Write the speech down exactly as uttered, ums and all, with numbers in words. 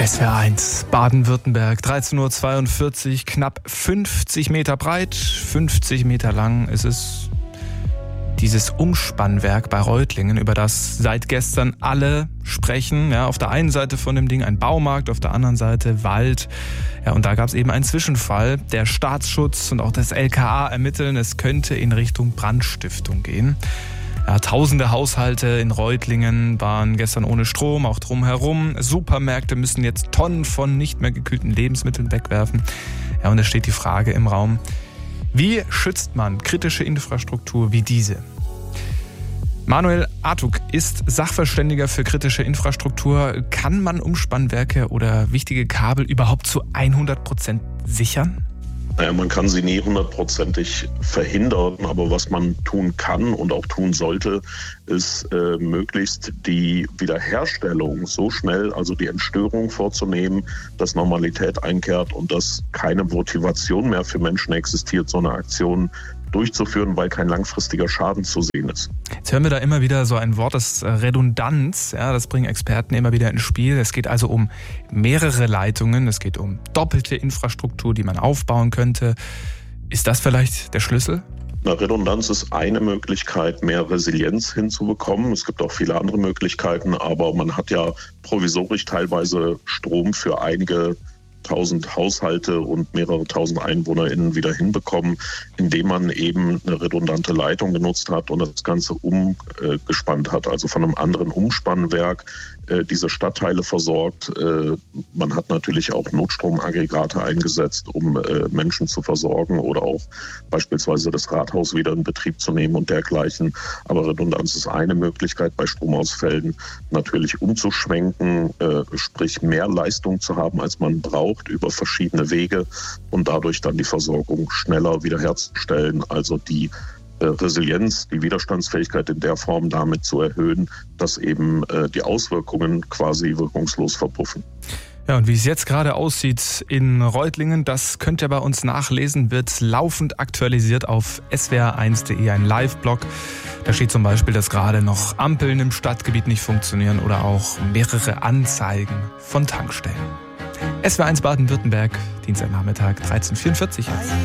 S W R eins, Baden-Württemberg, dreizehn Uhr zweiundvierzig, knapp fünfzig Meter breit, fünfzig Meter lang ist es. Dieses Umspannwerk bei Reutlingen, über das seit gestern alle sprechen. Ja, auf der einen Seite von dem Ding ein Baumarkt, auf der anderen Seite Wald. Ja, und da gab es eben einen Zwischenfall. Der Staatsschutz und auch das L K A ermitteln, es könnte in Richtung Brandstiftung gehen. Ja, tausende Haushalte in Reutlingen waren gestern ohne Strom, auch drumherum. Supermärkte müssen jetzt Tonnen von nicht mehr gekühlten Lebensmitteln wegwerfen. Ja, und es steht die Frage im Raum, wie schützt man kritische Infrastruktur wie diese? Manuel Artuk ist Sachverständiger für kritische Infrastruktur. Kann man Umspannwerke oder wichtige Kabel überhaupt zu hundert Prozent sichern? Naja, man kann sie nie hundertprozentig verhindern, aber was man tun kann und auch tun sollte, ist äh, möglichst die Wiederherstellung so schnell, also die Entstörung vorzunehmen, dass Normalität einkehrt und dass keine Motivation mehr für Menschen existiert, so eine Aktion durchzuführen, weil kein langfristiger Schaden zu sehen ist. Jetzt hören wir da immer wieder so ein Wort, das Redundanz. Ja, das bringen Experten immer wieder ins Spiel. Es geht also um mehrere Leitungen, es geht um doppelte Infrastruktur, die man aufbauen könnte. Ist das vielleicht der Schlüssel? Na, Redundanz ist eine Möglichkeit, mehr Resilienz hinzubekommen. Es gibt auch viele andere Möglichkeiten, aber man hat ja provisorisch teilweise Strom für einige tausend Haushalte und mehrere tausend EinwohnerInnen wieder hinbekommen, indem man eben eine redundante Leitung genutzt hat und das Ganze umgespannt hat, also von einem anderen Umspannwerk äh, diese Stadtteile versorgt. Äh, man hat natürlich auch Notstromaggregate eingesetzt, um äh, Menschen zu versorgen oder auch beispielsweise das Rathaus wieder in Betrieb zu nehmen und dergleichen. Aber Redundanz ist eine Möglichkeit, bei Stromausfällen natürlich umzuschwenken, äh, sprich mehr Leistung zu haben, als man braucht, über verschiedene Wege und dadurch dann die Versorgung schneller wiederherzustellen, also die äh, Resilienz, die Widerstandsfähigkeit in der Form damit zu erhöhen, dass eben äh, die Auswirkungen quasi wirkungslos verpuffen. Ja, und wie es jetzt gerade aussieht in Reutlingen, das könnt ihr bei uns nachlesen, wird laufend aktualisiert auf s w r eins punkt d e, ein Live-Blog. Da steht zum Beispiel, dass gerade noch Ampeln im Stadtgebiet nicht funktionieren oder auch mehrere Anzeigen von Tankstellen. S W R eins Baden-Württemberg, Dienstagnachmittag, dreizehn Uhr vierundvierzig.